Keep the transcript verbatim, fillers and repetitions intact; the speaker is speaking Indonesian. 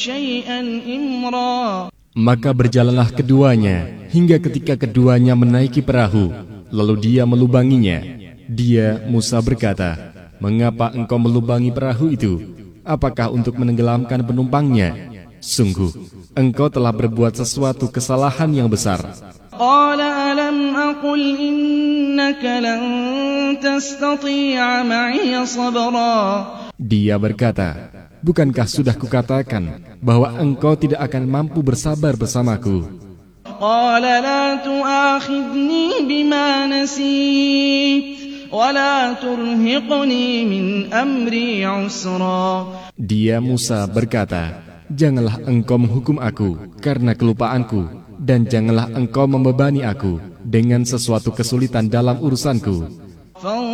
Maka berjalanlah keduanya hingga ketika keduanya menaiki perahu, lalu dia melubanginya. Dia, Musa, berkata, "Mengapa engkau melubangi perahu itu? Apakah untuk menenggelamkan penumpangnya? Sungguh, engkau telah berbuat sesuatu kesalahan yang besar." Qala alam aqul innaka lan tastati'a ma'iya sabra. Dia berkata, "Bukankah sudah kukatakan bahwa engkau tidak akan mampu bersabar bersamaku?" Qala la tu'akhidni bima nasit wa la turhiqni min amri usra. Dia, Musa, berkata, "Janganlah engkau menghukum aku karena kelupaanku, dan janganlah engkau membebani aku dengan sesuatu kesulitan dalam urusanku."